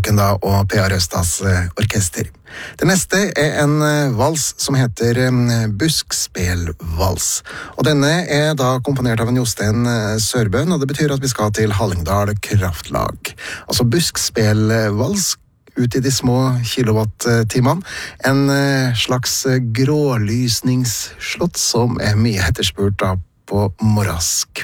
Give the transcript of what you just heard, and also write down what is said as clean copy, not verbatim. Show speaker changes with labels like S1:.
S1: Solbakken da, og P.A. Røstas orkester. Det neste en vals som heter Buskspelvals. Og denne da komponert av en Jostein Sørbøn, og det betyr at vi skal til Hallingdal Kraftlag. Altså Buskspelvals, ut i de små kilowatt-timene. En slags grålysningsslott som mye etterspurt da på morgensk.